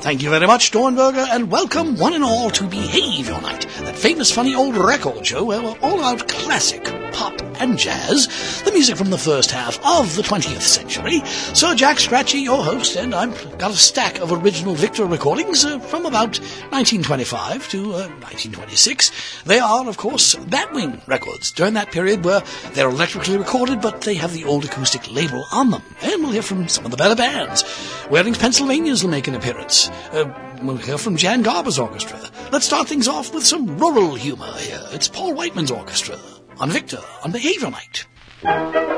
Thank you very much, Dornberger, and welcome one and all to Behave Your Night, that famous funny old record show where we're all about classic, pop and jazz, the music from the first half of the 20th century. Sir Jack Scratchy, your host, and I've got a stack of original Victor recordings from about 1925 to 1926. They are, of course, Batwing records during that period where they're electrically recorded, but they have the old acoustic label on them. And we'll hear from some of the better bands. Wearing's Pennsylvanians will make an appearance. We'll hear from Jan Garber's orchestra. Let's start things off with some rural humor here. It's Paul Whiteman's orchestra on Victor on Behave Your Night.